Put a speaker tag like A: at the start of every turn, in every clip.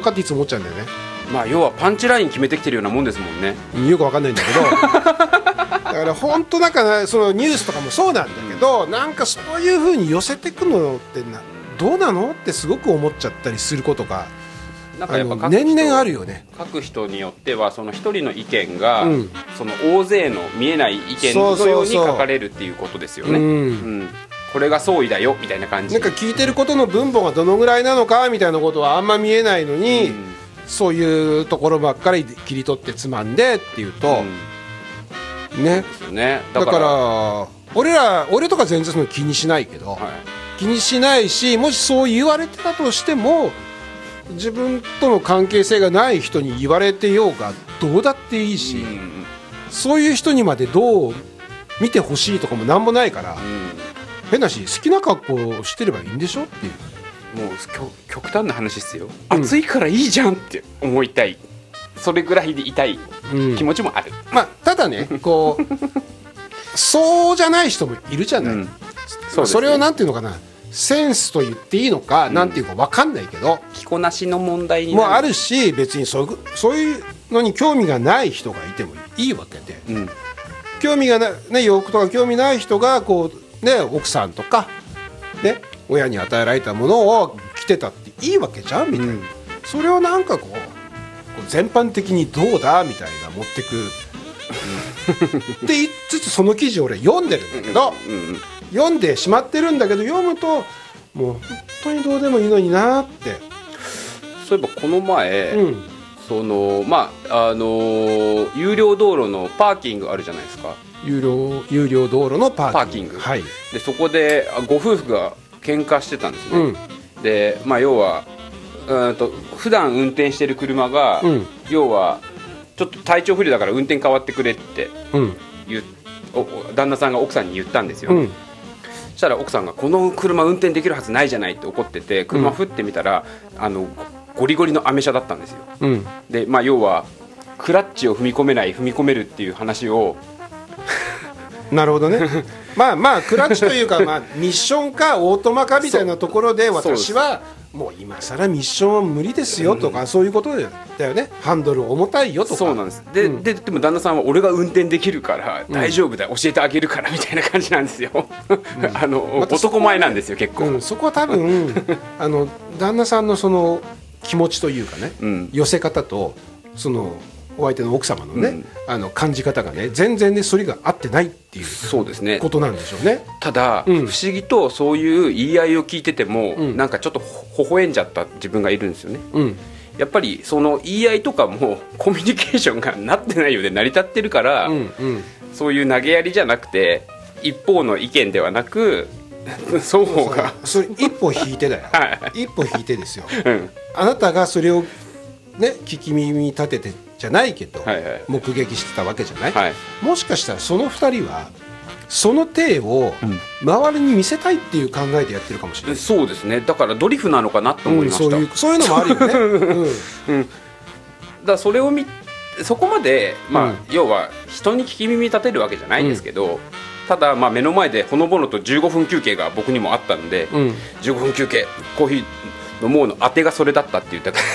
A: かっていつも思っちゃうんだよね。
B: まあ要はパンチライン決めてきてるようなもんですもんね。
A: よくわかんないんだけどだから本当なんかそのニュースとかもそうなんだけど、なんかそういう風に寄せてくのってどうなのってすごく思っちゃったりすることが
B: なんかやっぱ
A: 年々あるよね。
B: 書く人によってはその一人の意見が、その大勢の見えない意見のように書かれるっていうことですよね。これが相違だよみたいな感じ。
A: なんか聞いてることの分母がどのぐらいなのかみたいなことはあんま見えないのに、そういうところばっかり切り取ってつまんでっていうと、ね。
B: ですよね。
A: だから俺とか全然その気にしないけど、気にしないし、もしそう言われてたとしても自分との関係性がない人に言われてようがどうだっていいし、そういう人にまでどう見てほしいとかもなんもないから、変なし好きな格好をしてればいいんでしょっていう。
B: もう極端な話ですよ、暑いからいいじゃんって思いたい、それぐらいでいたい気持ちもある。
A: まあ、ただねこうそうじゃない人もいるじゃない、それをなんていうのかな、センスと言っていいのか、なんていうか分かんないけど、
B: 着こなしの問題になる
A: もあるし、別にそういうのに興味がない人がいてもいいわけで、興味がない、洋服とか興味ない人がこう、ね、奥さんとか、ね、親に与えられたものを着てたっていいわけじゃんみたいな、それをなんかこう全般的にどうだみたいな持ってくって言いつつ、その記事を俺読んでるんだけど、読んでしまってるんだけど、読むともう本当にどうでもいいのになって。
B: そういえばこの前、その有料道路のパーキングあるじゃないですか。有
A: 料道路のパーキング、
B: はい、でそこでご夫婦が喧嘩してたんですね、で、まあ、要は普段運転してる車が、要はちょっと体調不良だから運転変わってくれって旦那さんが奥さんに言ったんですよ、そしたら奥さんがこの車運転できるはずないじゃないって怒ってて、車振ってみたら、ゴリゴリのアメ車だったんですよ、で、まあ、要はクラッチを踏み込めない踏み込めるっていう話を
A: なるほどねまあクラッチというか、まあ、ミッションかオートマかみたいなところで、私はもう今更ミッションは無理ですよとか、そういうことだよね。ハンドル重たいよとか。
B: そうなんです。でも旦那さんは俺が運転できるから大丈夫だ、教えてあげるからみたいな感じなんですよ男前なんですよ結構、
A: そこは多分旦那さんのその気持ちというかね、寄せ方とそのお相手の奥様のね、感じ方がね、全然ねそれが合ってないっていう
B: そうですね
A: ことなんでしょうね。
B: ただ、不思議とそういう言い合いを聞いてても、なんかちょっと微笑んじゃった自分がいるんですよね、やっぱりその言い合いとかもコミュニケーションがなってないようで成り立ってるから、そういう投げやりじゃなくて一方の意見ではなく双方が
A: それ一歩引いてだよ、一歩引いてですよ、あなたがそれをね聞き耳立ててじゃないけど、目撃してたわけじゃない、もしかしたらその2人はその体を周りに見せたいっていう考えでやってるかもしれない、
B: そうですね。だからドリフなのかなと思いました、
A: そういうのもあるよね、
B: だそれをそこまで、まあ要は人に聞き耳立てるわけじゃないんですけど、ただまあ目の前でほのぼのと15分休憩が僕にもあったので、15分休憩コーヒー飲もうの当てがそれだったって言った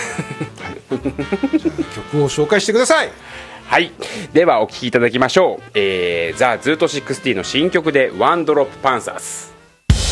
A: 曲を紹介してください。
B: はい、ではお聴きいただきましょう。ザ・ズート60の新曲でワンドロップパンサーズ。